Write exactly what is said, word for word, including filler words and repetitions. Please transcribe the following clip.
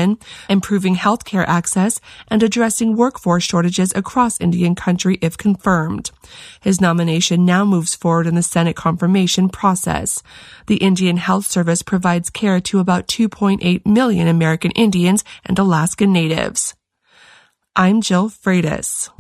education, improving healthcare access, and addressing workforce shortages across Indian country if confirmed. His nomination now moves forward in the Senate confirmation process. The Indian Health Service provides care to about two point eight million American Indians and Alaska Natives. I'm Jill Freitas.